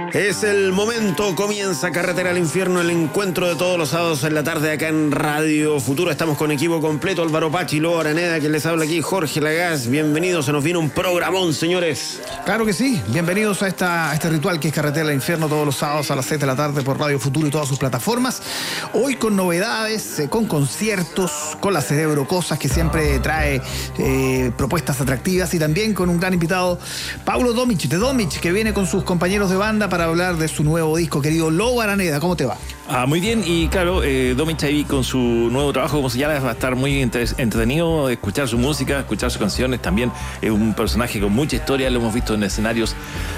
Es el momento, comienza Carretera al Infierno, el encuentro de todos los sábados en la tarde acá en Radio Futuro. Estamos con equipo completo, Álvaro Pachi, Lobo Araneda, quien les habla aquí, Jorge Lagaz. Bienvenidos, se nos viene un programón, señores. Claro que sí, bienvenidos a este ritual que es Carretera al Infierno todos los sábados a las 6 de la tarde por Radio Futuro y todas sus plataformas. Hoy con novedades, con conciertos, con la Cerebro Cosas, que siempre trae propuestas atractivas, y también con un gran invitado, Paulo Domich, de Domich, que viene con sus compañeros de banda para hablar de su nuevo disco. Querido Lobo Araneda, ¿cómo te va? Muy bien, y claro, Domich ahí con su nuevo trabajo, como se llama, va a estar muy entretenido escuchar su música, escuchar sus canciones. También es un personaje con mucha historia, lo hemos visto en escenarios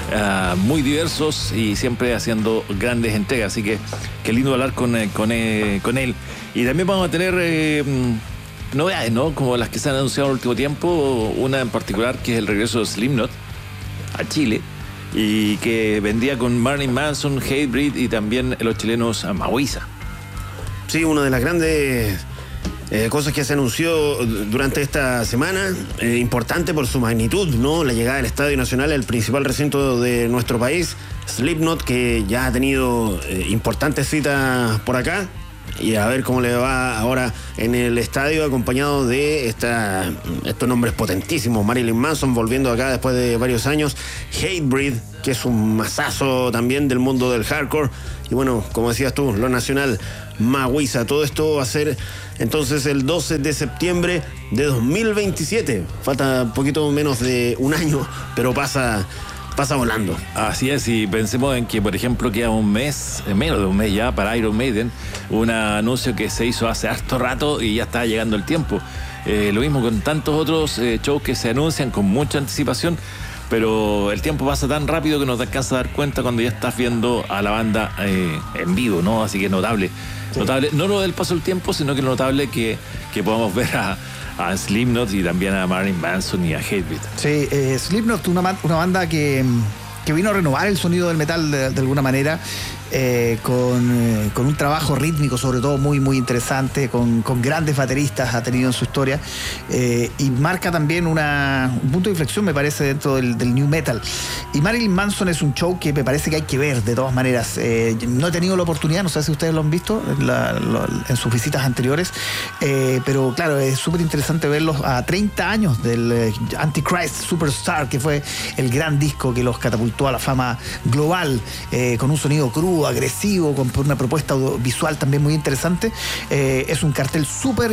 muy diversos y siempre haciendo grandes entregas, así que qué lindo hablar con él. Y también vamos a tener novedades, ¿no? Como las que se han anunciado en el último tiempo, una en particular que es el regreso de Slipknot a Chile, y que vendría con Marilyn Manson, Hatebreed y también los chilenos Maguisa. Sí, una de las grandes cosas que se anunció durante esta semana, importante por su magnitud, ¿no? La llegada del Estadio Nacional, el principal recinto de nuestro país. Slipknot, que ya ha tenido importantes citas por acá, y a ver cómo le va ahora en el estadio, acompañado de estos nombres potentísimos. Marilyn Manson volviendo acá después de varios años, Hatebreed, que es un masazo también del mundo del hardcore, y bueno, como decías tú, lo nacional, Maguisa. Todo esto va a ser entonces el 12 de septiembre de 2027. Falta un poquito menos de un año, pero pasa volando. Así es, y pensemos en que, por ejemplo, queda un mes, menos de un mes ya, para Iron Maiden, un anuncio que se hizo hace harto rato y ya está llegando el tiempo. Lo mismo con tantos otros shows que se anuncian con mucha anticipación, pero el tiempo pasa tan rápido que no te alcanza a dar cuenta cuando ya estás viendo a la banda en vivo, ¿no? Así que notable. Sí. Notable, no lo del paso del tiempo, sino que notable que podamos ver a Slipknot y también a Marilyn Manson y a Hatebreed. Sí, Slipknot, una banda que vino a renovar el sonido del metal de alguna manera, con un trabajo rítmico sobre todo muy muy interesante, con grandes bateristas ha tenido en su historia, y marca también un punto de inflexión, me parece, dentro del new metal. Y Marilyn Manson es un show que me parece que hay que ver de todas maneras. No he tenido la oportunidad, no sé si ustedes lo han visto en sus visitas anteriores, pero claro, es súper interesante verlos a 30 años del Antichrist Superstar, que fue el gran disco que los catapultó a la fama global, con un sonido crudo, agresivo, con una propuesta visual también muy interesante. Es un cartel súper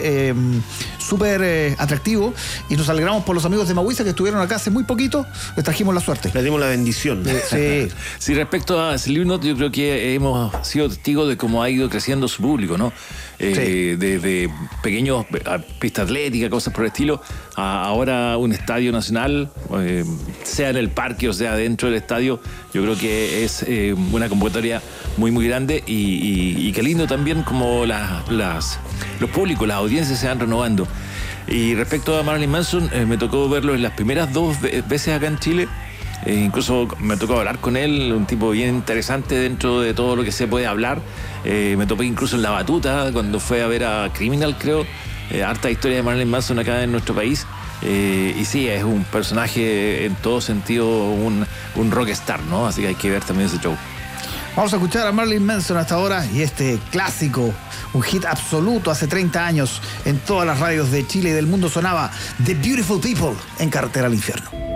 atractivo, y nos alegramos por los amigos de Maguisa que estuvieron acá hace muy poquito. Les trajimos la suerte. Les dimos la bendición. Sí. Sí, respecto a Slipknot, yo creo que hemos sido testigos de cómo ha ido creciendo su público, ¿no? Sí. De pequeños pista atlética, cosas por el estilo, a ahora un estadio nacional, sea en el parque o sea dentro del estadio. Yo creo que es una convocatoria muy muy grande, y qué lindo también como los públicos, las audiencias se van renovando. Y respecto a Marilyn Manson, me tocó verlo en las primeras 2 veces acá en Chile. Incluso me tocó hablar con él, un tipo bien interesante dentro de todo lo que se puede hablar. Me topé incluso en La Batuta cuando fue a ver a Criminal, creo. Harta historia de Marilyn Manson acá en nuestro país. Y sí, es un personaje en todo sentido, un rockstar, ¿no? Así que hay que ver también ese show. Vamos a escuchar a Marilyn Manson hasta ahora, y este clásico, un hit absoluto hace 30 años en todas las radios de Chile y del mundo, sonaba The Beautiful People en Carretera al Infierno.